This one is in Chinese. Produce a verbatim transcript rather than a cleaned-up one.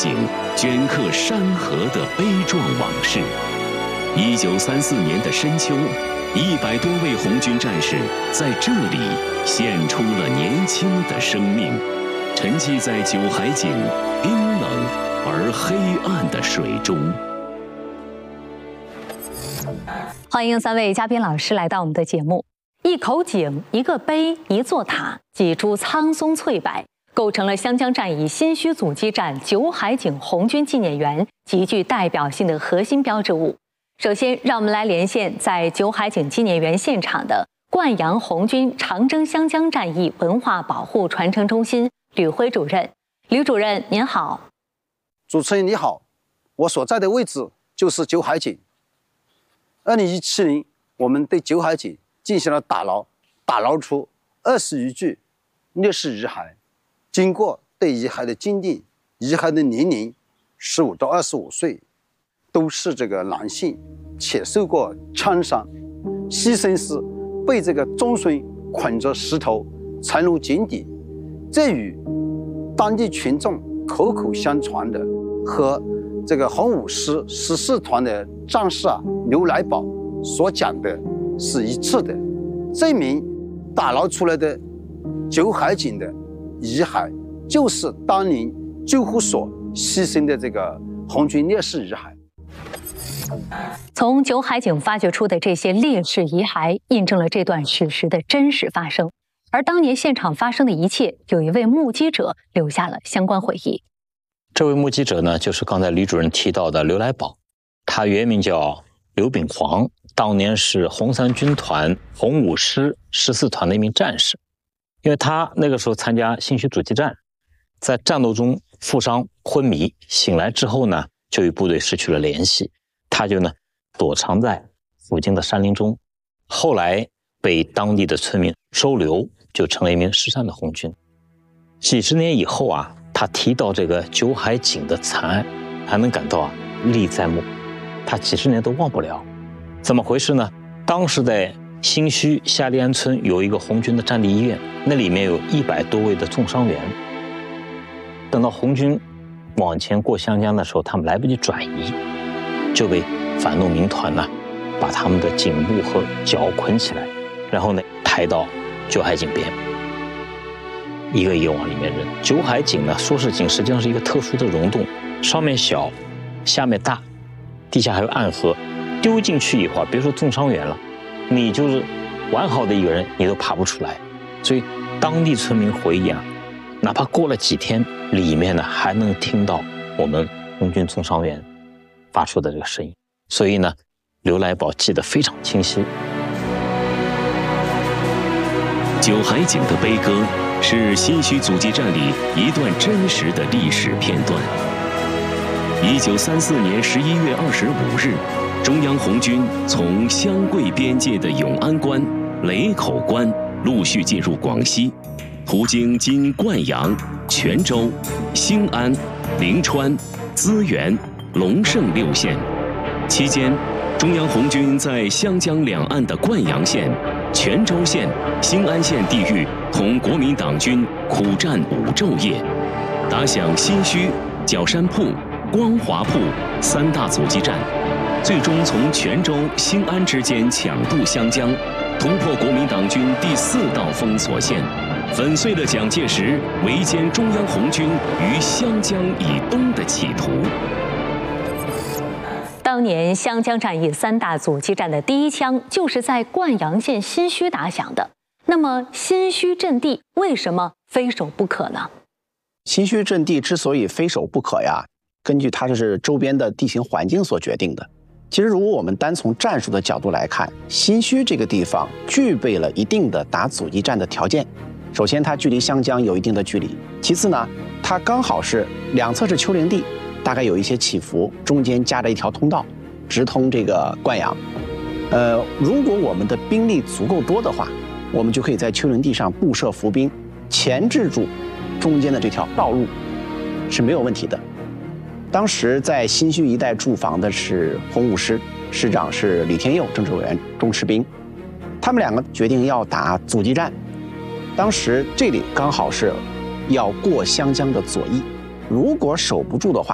景镌刻山河的悲壮往事。一九三四年的深秋，一百多位红军战士在这里献出了年轻的生命，沉寂在九海井冰冷而黑暗的水中。 欢迎三位嘉宾老师来到我们的节目。一口井、一个碑、一座塔，几株苍松翠柏，构成了湘江战役新圩阻击战九海井红军纪念园极具代表性的核心标志物。首先，让我们来连线在九海井纪念园现场的灌阳红军长征湘江战役文化保护传承中心吕辉主任。吕主任您好。 主持人你好，我所在的位置就是九海井。二零一七年，我们对九海井进行了打捞，打捞出二十余具烈士遗骸。经过对遗骸的鉴定，遗骸的年龄十五到二十五岁，都是这个男性，且受过枪伤，牺牲时被这个中绳捆着石头沉入井底。这与当地群众口口相传的和这个红五师十四团的战士啊刘来宝所讲的是一致的，证明打捞出来的九海井的遗骸就是当年救护所牺牲的这个红军烈士遗骸。 从九海井发掘出的这些烈士遗骸，印证了这段史实的真实发生。而当年现场发生的一切，有一位目击者留下了相关回忆。 这位目击者呢，就是刚才吕主任提到的刘来宝，他原名叫刘秉煌，当年是红三军团红五师十四团的一名战士。因为他那个时候参加新圩阻击战，在战斗中负伤昏迷，醒来之后呢，就与部队失去了联系，他就呢躲藏在附近的山林中，后来被当地的村民收留，就成了一名失散的红军。几十年以后啊，他提到这个九海井的惨案，还能感到啊历历在目，他几十年都忘不了。怎么回事呢？当时在新圩夏利安村有一个红军的战地医院，那里面有一百多位的重伤员。等到红军往前过湘江的时候，他们来不及转移，就被反动民团呢把他们的颈部和脚捆起来，然后呢抬到九海井边，一个一个往里面扔。九海井呢，说是井，实际上是一个特殊的溶洞，上面小，下面大，地下还有暗河。丢进去以后，别说重伤员了，你就是完好的一个人，你都爬不出来。所以当地村民回忆啊，哪怕过了几天，里面呢还能听到我们红军重伤员发出的这个声音。所以呢，刘来宝记得非常清晰。 九海井的悲歌是新圩阻击战里一段真实的历史片段。一九三四年十一月二十五日，中央红军从湘桂边界的永安关、雷口关陆续进入广西，途经今灌阳、泉州、兴安、临川、资源、龙胜六县。期间，中央红军在湘江两岸的灌阳县、泉州县、兴安县地域同国民党军苦战五昼夜，打响新圩、角山铺、光华铺三大阻击战，最终从泉州、兴安之间抢渡湘江，突破国民党军第四道封锁线，粉碎了蒋介石围歼中央红军于湘江以东的企图。 当年湘江战役三大阻击战的第一枪就是在灌阳县新圩打响的。那么新圩阵地为什么非守不可呢？ 新圩阵地之所以非守不可呀，根据它是周边的地形环境所决定的。其实如果我们单从战术的角度来看，新圩这个地方具备了一定的打阻击战的条件。首先它距离湘江有一定的距离，其次呢，它刚好是两侧是丘陵地，大概有一些起伏，中间夹着一条通道，直通这个灌阳。呃，如果我们的兵力足够多的话，我们就可以在丘陵地上布设伏兵，钳制住中间的这条道路，是没有问题的。当时在新圩一带驻防的是红五师，师长是李天佑政治委员钟池兵，他们两个决定要打阻击战。当时这里刚好是要过湘江的左翼，如果守不住的话，